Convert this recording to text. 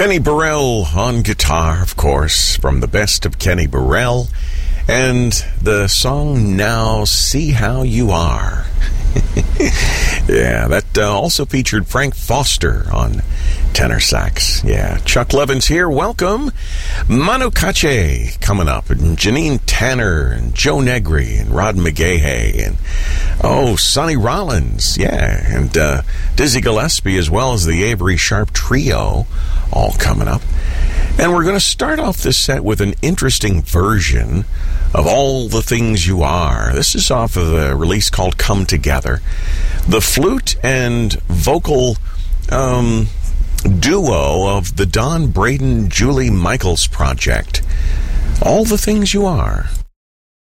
Kenny Burrell on guitar, of course, from the best of Kenny Burrell. And the song Now See How You Are. Yeah, that also featured Frank Foster on tenor sax. Yeah, Chuck Levins here. Welcome. Manu Katché coming up, and Janine Tanner, and Joe Negri, and Rod McGahey, and Sonny Rollins. Yeah, and Dizzy Gillespie, as well as the Avery Sharp Trio, all coming up. And we're going to start off this set with an interesting version of All the Things You Are. This is off of a release called Come Together. The flute and vocal duo of the Don Braden, Julie Michaels project. All the Things You Are.